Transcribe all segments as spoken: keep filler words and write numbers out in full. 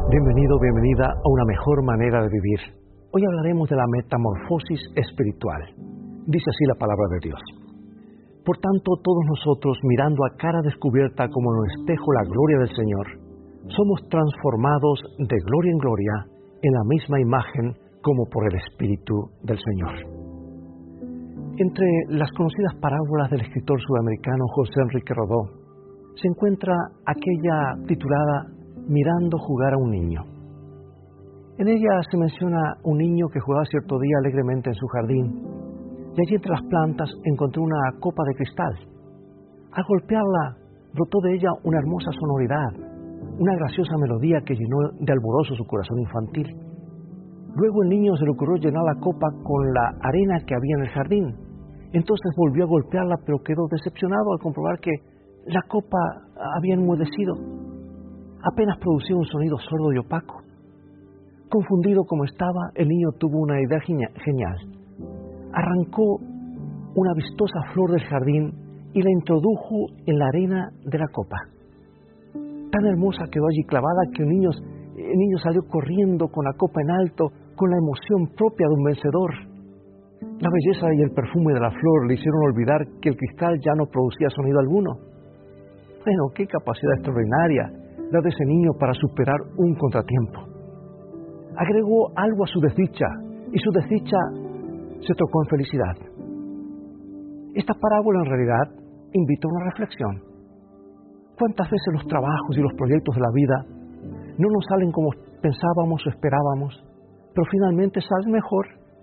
Bienvenido, bienvenida a una mejor manera de vivir. Hoy hablaremos de la metamorfosis espiritual. Dice así la palabra de Dios. Por tanto, todos nosotros, mirando a cara descubierta como en un espejo la gloria del Señor, somos transformados de gloria en gloria en la misma imagen como por el Espíritu del Señor. Entre las conocidas parábolas del escritor sudamericano José Enrique Rodó, se encuentra aquella titulada Mirando jugar a un niño. En ella se menciona un niño que jugaba cierto día alegremente en su jardín, y allí entre las plantas encontró una copa de cristal. Al golpearla, brotó de ella una hermosa sonoridad, una graciosa melodía que llenó de alborozo su corazón infantil. Luego el niño se le ocurrió llenar la copa con la arena que había en el jardín. Entonces volvió a golpearla, pero quedó decepcionado al comprobar que la copa había enmudecido. Apenas producía un sonido sordo y opaco. Confundido como estaba, el niño tuvo una idea genial. Arrancó una vistosa flor del jardín y la introdujo en la arena de la copa. Tan hermosa quedó allí clavada que el niño, el niño salió corriendo con la copa en alto, con la emoción propia de un vencedor. La belleza y el perfume de la flor le hicieron olvidar que el cristal ya no producía sonido alguno. Bueno, qué capacidad extraordinaria la de ese niño para superar un contratiempo. Agregó algo a su desdicha, y su desdicha se trocó en felicidad. Esta parábola en realidad invita a una reflexión. ¿Cuántas veces los trabajos y los proyectos de la vida no nos salen como pensábamos o esperábamos, pero finalmente salen mejor?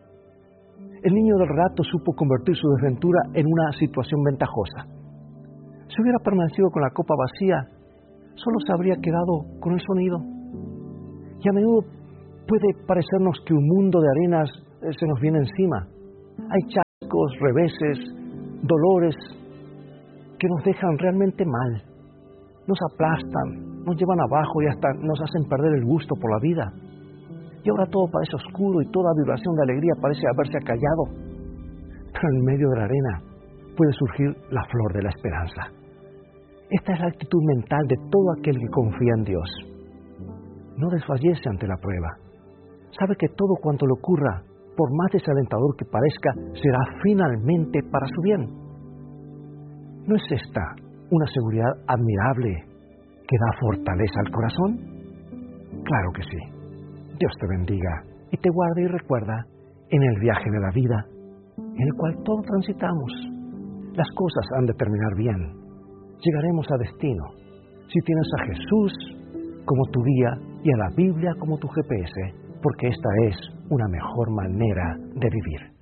El niño del relato supo convertir su desventura en una situación ventajosa. Si hubiera permanecido con la copa vacía, solo se habría quedado con el sonido. Y a menudo puede parecernos que un mundo de arenas se nos viene encima. Hay chascos, reveses, dolores que nos dejan realmente mal. Nos aplastan, nos llevan abajo y hasta nos hacen perder el gusto por la vida. Y ahora todo parece oscuro y toda vibración de alegría parece haberse acallado. Pero en medio de la arena puede surgir la flor de la esperanza. Esta es la actitud mental de todo aquel que confía en Dios. No desfallece ante la prueba. Sabe que todo cuanto le ocurra, por más desalentador que parezca, será finalmente para su bien. ¿No es esta una seguridad admirable que da fortaleza al corazón? Claro que sí. Dios te bendiga y te guarde y recuerda en el viaje de la vida, en el cual todos transitamos. Las cosas han de terminar bien. Llegaremos a destino si tienes a Jesús como tu guía y a la Biblia como tu G P S, porque esta es una mejor manera de vivir.